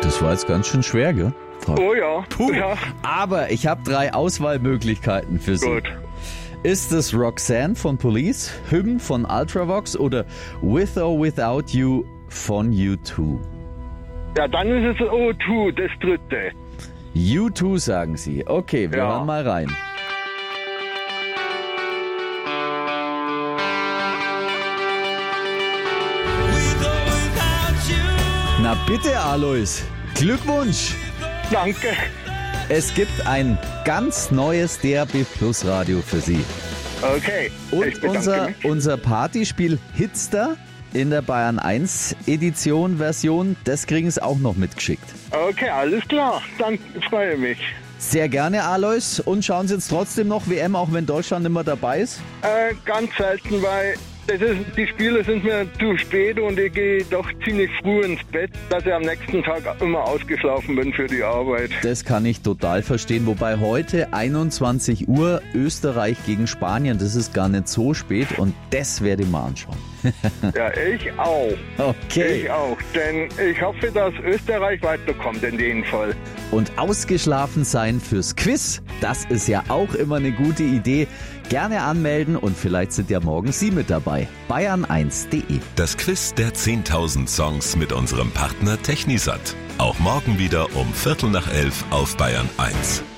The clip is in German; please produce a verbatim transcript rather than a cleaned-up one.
Das war jetzt ganz schön schwer, gell? Oh ja. Puh. Ja. Aber ich habe drei Auswahlmöglichkeiten für Sie. Gut. Ist es Roxanne von Police, Hymn von Ultravox oder With or Without You von U zwei? Ja, dann ist es O zwei, das dritte. U zwei sagen Sie. Okay, wir Ja. hören mal rein. Na bitte, Alois. Glückwunsch. Danke. Es gibt ein ganz neues D A B Plus Radio für Sie. Okay. ich Und bedanke unser, mich. unser Partyspiel Hitster in der Bayern eins Edition Version, das kriegen Sie auch noch mitgeschickt. Okay, alles klar. Danke, freue mich. Sehr gerne, Alois. Und schauen Sie jetzt trotzdem noch W M, auch wenn Deutschland immer dabei ist? Äh, ganz selten, weil das ist, die Spiele sind mir zu spät und ich gehe doch ziemlich früh ins Bett, dass ich am nächsten Tag immer ausgeschlafen bin für die Arbeit. Das kann ich total verstehen. Wobei heute einundzwanzig Uhr Österreich gegen Spanien, das ist gar nicht so spät und das werde ich mal anschauen. Ja, ich auch. Okay. Ich auch, denn ich hoffe, dass Österreich weiterkommt in dem Fall. Und ausgeschlafen sein fürs Quiz, das ist ja auch immer eine gute Idee. Gerne anmelden und vielleicht sind ja morgen Sie mit dabei. bayern eins punkt de. Das Quiz der zehntausend Songs mit unserem Partner Technisat. Auch morgen wieder um Viertel nach elf auf Bayern eins.